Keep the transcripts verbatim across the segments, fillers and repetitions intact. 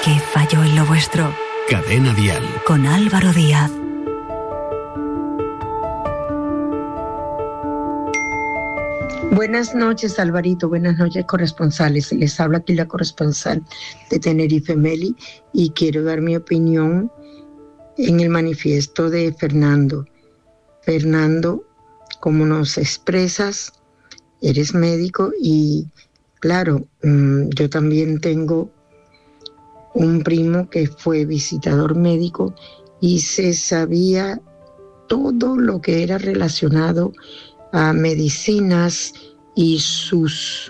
¿Qué falló en lo vuestro? Cadena Dial. Con Álvaro Díaz. Buenas noches, Alvarito. Buenas noches, corresponsales. Les habla aquí la corresponsal de Tenerife, Meli, y quiero dar mi opinión en el manifiesto de Fernando. Fernando, como nos expresas, eres médico y, claro, yo también tengo un primo que fue visitador médico y se sabía todo lo que era relacionado a medicinas y sus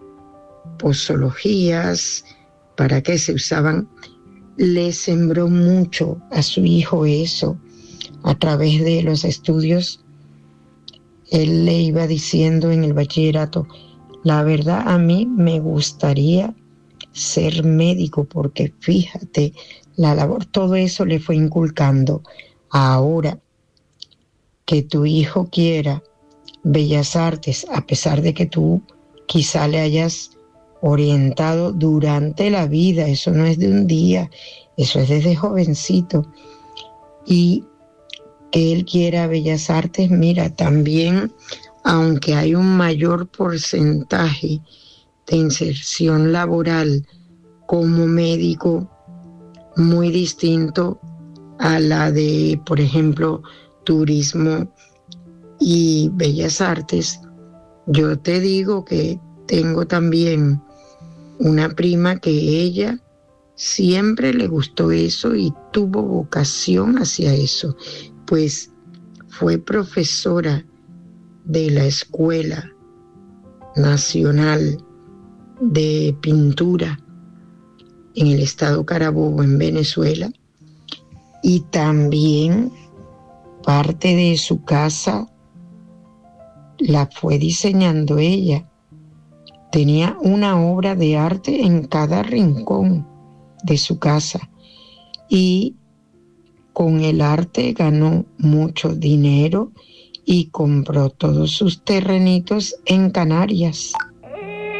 posologías, para qué se usaban. Le sembró mucho a su hijo eso. A través de los estudios, él le iba diciendo en el bachillerato, la verdad a mí me gustaría ser médico porque fíjate, la labor, todo eso le fue inculcando. Ahora que tu hijo quiera Bellas Artes, a pesar de que tú quizá le hayas orientado durante la vida, eso no es de un día, eso es desde jovencito, y que él quiera Bellas Artes, mira, también, aunque hay un mayor porcentaje de inserción laboral como médico, muy distinto a la de, por ejemplo, turismo y Bellas Artes. Yo te digo que tengo también una prima que ella siempre le gustó eso y tuvo vocación hacia eso, pues fue profesora de la Escuela Nacional de Pintura en el estado Carabobo, en Venezuela, y también parte de su casa la fue diseñando ella. Tenía una obra de arte en cada rincón de su casa y con el arte ganó mucho dinero y compró todos sus terrenitos en Canarias.